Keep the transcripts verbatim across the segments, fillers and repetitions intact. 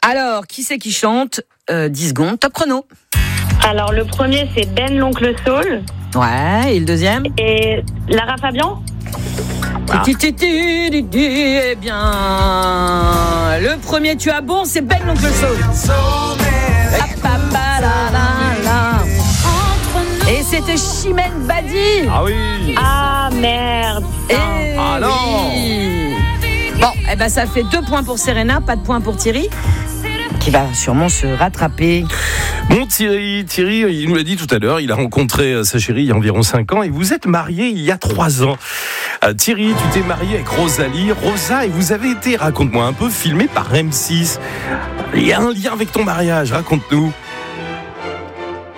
Alors, qui c'est qui chante euh, dix secondes, top chrono. Alors, le premier, c'est Ben l'Oncle Soul. Ouais, et le deuxième? Et Lara Fabian. Ah. Eh bien, le premier, tu as bon, c'est Ben l'Oncle Soul. Et c'était Chimène Badi. Ah oui. Ah merde. Et ah non. Oui. Bon, eh ben ça fait deux points pour Serena, pas de points pour Thierry, qui va sûrement se rattraper. Bon Thierry, Thierry, il nous l'a dit tout à l'heure, il a rencontré sa chérie il y a environ cinq ans et vous êtes mariés il y a trois ans. Euh, Thierry, tu t'es marié avec Rosalie, Rosa, et vous avez été, raconte-moi un peu, filmé par M six. Il y a un lien avec ton mariage, raconte-nous. Thierry ?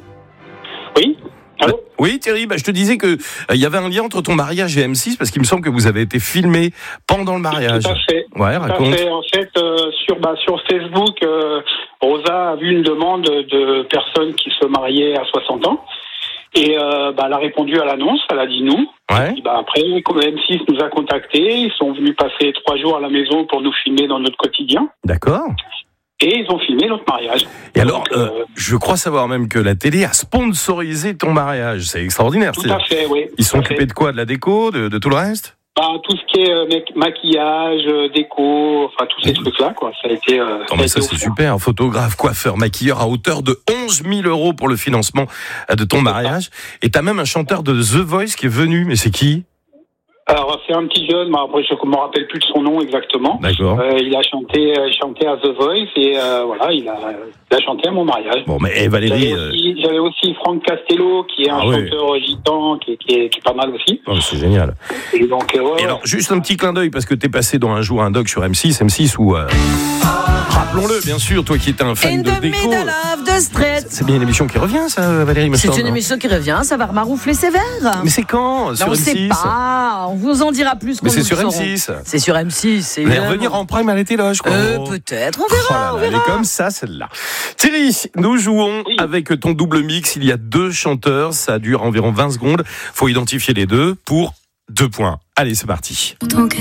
Oui. Allô ? Oui Thierry, bah, je te disais qu'il euh, y avait un lien entre ton mariage et M six parce qu'il me semble que vous avez été filmé pendant le mariage. Tout à fait. Ouais, Tout raconte. à fait. En fait, euh, sur, bah, sur Facebook, euh, Rosa a vu une demande de personnes qui se mariaient à soixante ans. Et euh, bah, elle a répondu à l'annonce, elle a dit nous. Ouais. Et bah, après, comme M six nous a contactés, ils sont venus passer trois jours à la maison pour nous filmer dans notre quotidien. D'accord. Et ils ont filmé notre mariage. Et alors, Donc, euh, euh, je crois savoir même que la télé a sponsorisé ton mariage. C'est extraordinaire. Tout à fait, oui. Ils sont Tout à fait. occupés de quoi ? De la déco, de, de tout le reste ? Bah, tout ce qui est euh, maquillage, euh, déco, enfin tous ces trucs-là, quoi. Ça a été. Euh, Non, mais ça, c'est super. Photographe, coiffeur, maquilleur à hauteur de onze mille euros pour le financement de ton mariage. Et t'as même un chanteur de The Voice qui est venu. Mais c'est qui ? Alors c'est un petit jeune, mais après je ne me rappelle plus de son nom exactement. D'accord. Euh, il a chanté, euh, chanté à The Voice et euh, voilà, il a, il a chanté à mon mariage. Bon, mais eh, Valérie. J'avais aussi, j'avais aussi Franck Castello qui est un Ah ouais. chanteur gitan qui, qui, est, qui est pas mal aussi. Oh, c'est génial. Et donc, euh, ouais, Et ouais. alors, juste un petit clin d'œil, parce que t'es passé dans un jour un doc sur M six, M six où, euh, rappelons-le, bien sûr, toi qui étais un fan In de the déco. middle of the street. C'est bien une émission qui revient, ça, Valérie, me C'est semble, une non ? émission qui revient, ça va remaroufler ses verres. Mais c'est quand ? Sur on M sait six ? pas, on vous en dira plus quand Mais c'est nous sur le M saurons. six. C'est sur M six. C'est Elle va évidemment. revenir en prime à la télé, je crois. Euh, peut-être, on Oh là verra, là, on elle verra. est comme ça, celle-là. Thierry, nous jouons Oui. avec ton double mix. Il y a deux chanteurs, ça dure environ vingt secondes. Faut identifier les deux pour deux points. Allez, c'est parti. Ton cœur